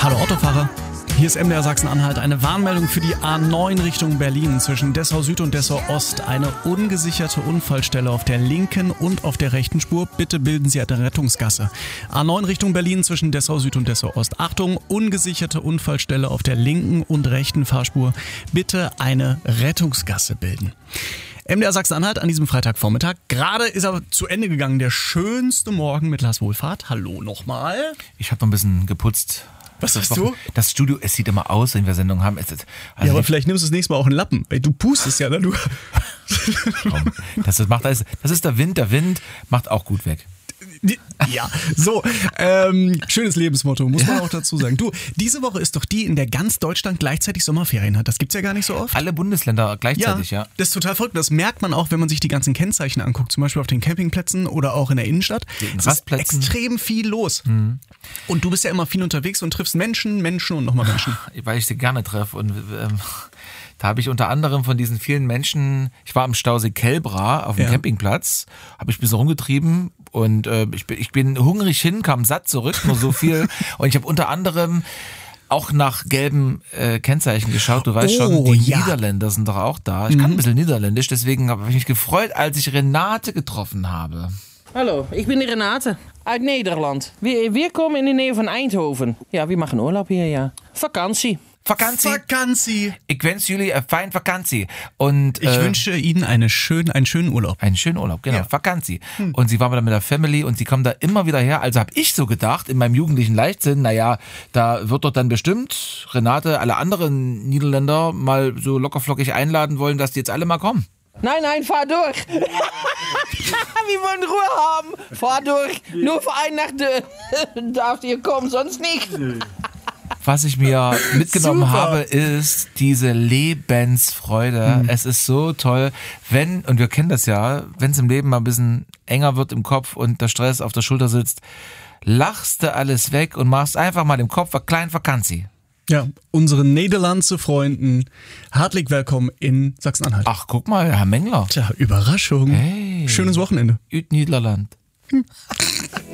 Hallo Autofahrer, hier ist MDR Sachsen-Anhalt. Eine Warnmeldung für die A9 Richtung Berlin zwischen Dessau Süd und Dessau Ost. Eine ungesicherte Unfallstelle auf der linken und auf der rechten Spur. Bitte bilden Sie eine Rettungsgasse. A9 Richtung Berlin zwischen Dessau Süd und Dessau Ost. Achtung, ungesicherte Unfallstelle auf der linken und rechten Fahrspur. Bitte eine Rettungsgasse bilden. MDR Sachsen-Anhalt an diesem Freitagvormittag. Gerade ist aber zu Ende gegangen der schönste Morgen mit Lars Wohlfahrt. Hallo nochmal. Ich habe noch ein bisschen geputzt. Was sagst du? Das Studio, es sieht immer aus, wenn wir Sendungen haben. Also ja, aber vielleicht nimmst du das nächste Mal auch einen Lappen. Weil du pustest ja, ne? Du. Das ist der Wind macht auch gut weg. Ja, so, schönes Lebensmotto, muss man auch dazu sagen. Du, diese Woche ist doch die, in der ganz Deutschland gleichzeitig Sommerferien hat. Das gibt's ja gar nicht so oft. Alle Bundesländer gleichzeitig, ja. Das ist total verrückt. Das merkt man auch, wenn man sich die ganzen Kennzeichen anguckt. Zum Beispiel auf den Campingplätzen oder auch in der Innenstadt. Es ist extrem viel los. Mhm. Und du bist ja immer viel unterwegs und triffst Menschen und nochmal Menschen. Weil ich sie gerne treffe und da habe ich unter anderem von diesen vielen Menschen, ich war am Stausee Kelbra auf dem Campingplatz, habe ich ein bisschen rumgetrieben und ich bin hungrig hin, kam satt zurück, nur so viel. Und ich habe unter anderem auch nach gelben Kennzeichen geschaut. Du weißt schon, die Niederländer sind doch auch da. Ich kann ein bisschen Niederländisch, deswegen habe ich mich gefreut, als ich Renate getroffen habe. Hallo, ik ben Renate uit Nederland. Wir kommen in de nähe van Eindhoven. Ja, wir machen Urlaub hier, ja. Vakantie. Vakantie. Ich wünsche Julie eine feine Vakantie. Und ich wünsche Ihnen einen schönen Urlaub. Einen schönen Urlaub, genau. Ja. Vakantie. Und sie waren wieder mit der Family und sie kommen da immer wieder her. Also habe ich so gedacht, in meinem jugendlichen Leichtsinn, naja, da wird doch dann bestimmt Renate alle anderen Niederländer mal so lockerflockig einladen wollen, dass die jetzt alle mal kommen. Nein, fahr durch. Wir wollen Ruhe haben. Fahr durch. Nur für eine Nacht darfst ihr kommen, sonst nicht. Was ich mir mitgenommen habe, ist diese Lebensfreude. Es ist so toll, und wir kennen das ja, wenn es im Leben mal ein bisschen enger wird im Kopf und der Stress auf der Schulter sitzt, lachst du alles weg und machst einfach mal im Kopf eine kleine Vakantie. Ja, unsere Nederlandse Freunden, herzlich willkommen in Sachsen-Anhalt. Ach, guck mal, Herr Mengler. Tja, Überraschung. Hey. Schönes Wochenende. Niederland.